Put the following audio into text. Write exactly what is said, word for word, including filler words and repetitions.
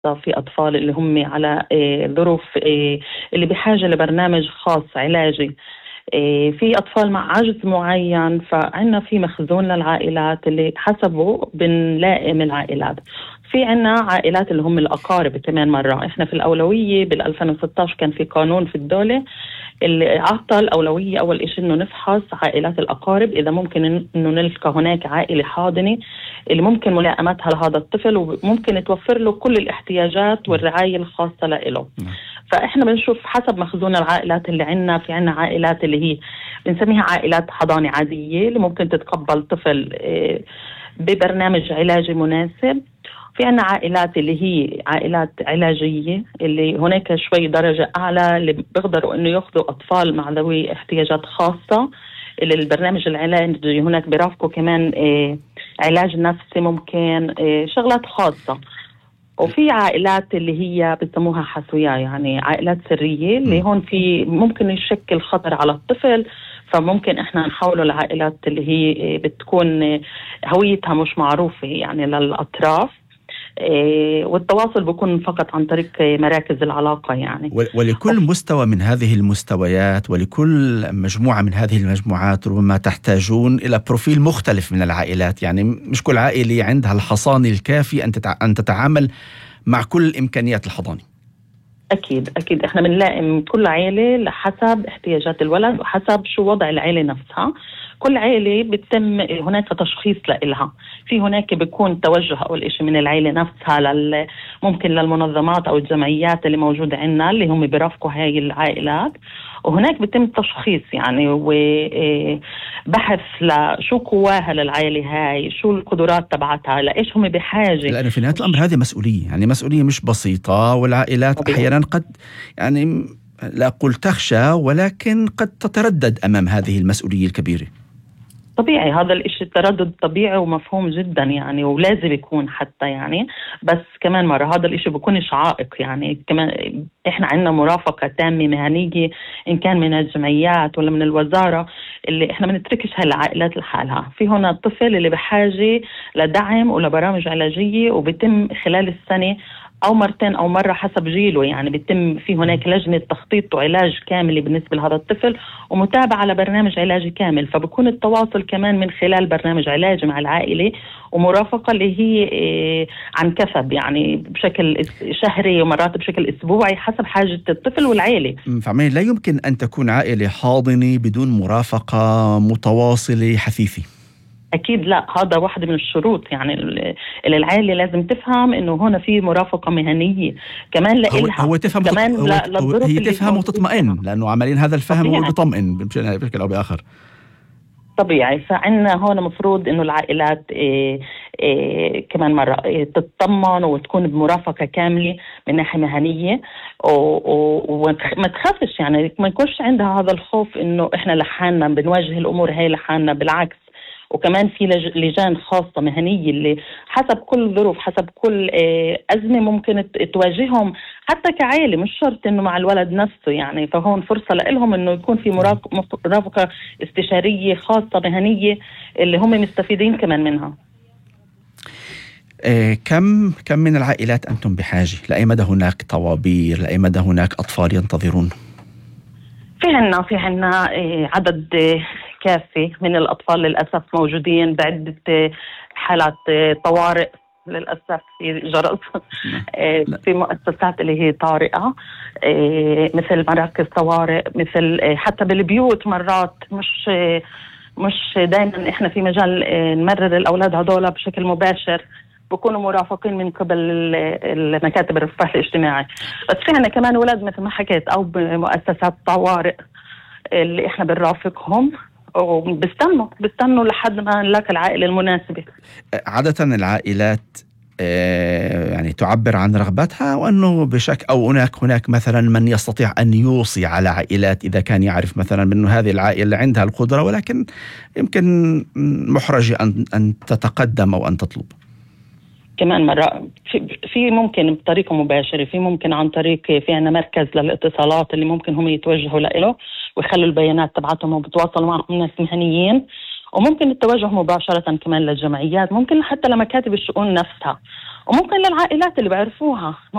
في أطفال اللي هم على ظروف اللي بحاجة لبرنامج خاص علاجي، في أطفال مع عجز معين، فعنا في مخزون للعائلات اللي حسبه بنلائم العائلات. في عنا عائلات اللي هم الأقارب كمان مرة. إحنا في الأولوية بالألفين وستة عشر كان في قانون في الدولة اللي أعطى الأولوية أول إشي إنه نفحص عائلات الأقارب إذا ممكن إنه نلقى هناك عائلة حاضنة اللي ممكن ملائمتها لهذا الطفل وممكن توفر له كل الاحتياجات والرعاية الخاصة له. فإحنا بنشوف حسب مخزون العائلات اللي عنا. في عنا عائلات اللي هي بنسميها عائلات حضانة عادية اللي ممكن تتقبل طفل ببرنامج علاجي مناسب. في عنا عائلات اللي هي عائلات علاجية اللي هناك شوي درجة أعلى اللي بيقدروا إنه يأخذوا أطفال مع ذوي احتياجات خاصة اللي البرنامج العلاجي هناك بيرافقوا كمان إيه علاج نفسي ممكن إيه شغلات خاصة. وفي عائلات اللي هي بسموها حسوية يعني عائلات سرية اللي هون في ممكن يشكل خطر على الطفل، فممكن احنا نحوله لعائلات اللي هي بتكون هويتها مش معروفة يعني للأطراف، والتواصل بيكون فقط عن طريق مراكز العلاقة يعني. ولكل مستوى من هذه المستويات ولكل مجموعة من هذه المجموعات ربما تحتاجون إلى بروفيل مختلف من العائلات، يعني مش كل عائلة عندها الحصانة الكافي أن تتعامل مع كل الإمكانيات الحضانة. أكيد أكيد إحنا بنلائم كل عائلة لحسب احتياجات الولد وحسب شو وضع العائلة نفسها. كل عائلة بتم هناك تشخيص لها، في هناك بيكون توجه أول إشي من العائلة نفسها لل ممكن للمنظمات أو الجمعيات اللي موجودة عندنا اللي هم بيرافقوا هاي العائلات، وهناك بيتم تشخيص يعني وبحث لشو قواها للعائلة هاي، شو القدرات تبعتها، لإيش هم بحاجة. لأن في نهاية الأمر هذه مسؤولية، يعني مسؤولية مش بسيطة، والعائلات أحيانا قد يعني لا أقول تخشى ولكن قد تتردد أمام هذه المسؤولية الكبيرة. طبيعي هذا الاشي التردد طبيعي ومفهوم جدا يعني ولازم يكون حتى يعني، بس كمان مرة هذا الاشي بيكونش عائق يعني. كمان احنا عندنا مرافقة تامة مهنية ان كان من الجمعيات ولا من الوزارة، اللي احنا بنتركش هالعائلات لحالها. في هنا الطفل اللي بحاجة لدعم ولبرامج علاجية وبتم خلال السنة أو مرتين أو مرة حسب جيله يعني. بيتم في هناك لجنة تخطيط وعلاج كامل بالنسبة لهذا الطفل ومتابعة على برنامج علاجي كامل، فبكون التواصل كمان من خلال برنامج علاجي مع العائلة ومرافقة اللي هي عن كثب يعني بشكل شهري ومرات بشكل أسبوعي حسب حاجة الطفل والعائلة. فعمين لا يمكن أن تكون عائلة حاضنة بدون مرافقة متواصلة حثيثة. أكيد لا، هذا واحد من الشروط يعني اللي العائلة لازم تفهم إنه هنا في مرافقة مهنية كمان لإلها. هو تفهم كمان هو هو هي تفهم وتطمئن، لأنه عملين هذا الفهم هو بيطمئن بشكل أو بآخر. طبيعي. فعنا هون مفروض إنه العائلات إيه إيه كمان مرة إيه تتطمن وتكون بمرافقة كاملة من ناحية مهنية وما تخافش يعني، ما يكونش عندها هذا الخوف إنه إحنا لحالنا بنواجه الأمور هاي لحالنا. بالعكس، وكمان في لجان خاصة مهنية اللي حسب كل ظروف حسب كل أزمة ممكن تواجههم حتى كعائلة، مش شرط إنه مع الولد نفسه يعني. فهون فرصة لهم إنه يكون في مرافقة استشارية خاصة مهنية اللي هم مستفيدين كمان منها. كم كم من العائلات أنتم بحاجة؟ لأي مدى هناك طوابير؟ لأي مدى هناك أطفال ينتظرون؟ في عنا في عنا عدد كافي من الأطفال للأسف موجودين بعدة حالات طوارئ للأسف في جرس في مؤسسات اللي هي طارئة مثل مراكز طوارئ، مثل حتى بالبيوت مرات مش مش دائما احنا في مجال نمرر الأولاد هذولا بشكل مباشر، بكونوا مرافقين من قبل المكاتب الرفاه الاجتماعي. بس في عنا كمان أولاد مثل ما حكيت أو بمؤسسات طوارئ اللي احنا بنرافقهم وبستنوا بستنوا لحد ما نلاقي العائلة المناسبة. عادة العائلات يعني تعبر عن رغبتها، وأنه بشكل أو هناك هناك مثلا من يستطيع أن يوصي على عائلات إذا كان يعرف مثلا أنه هذه العائلة اللي عندها القدرة ولكن يمكن محرجة أن أن تتقدم أو أن تطلب. كمان مرة في, في ممكن بطريقة مباشرة، في ممكن عن طريق في عنا مركز للاتصالات اللي ممكن هم يتوجهوا له ويخلوا البيانات تبعتهم وبتواصلوا معهم ناس مهنيين، وممكن التوجه مباشرة كمان للجمعيات، ممكن حتى لمكاتب الشؤون نفسها، وممكن للعائلات اللي بيعرفوها.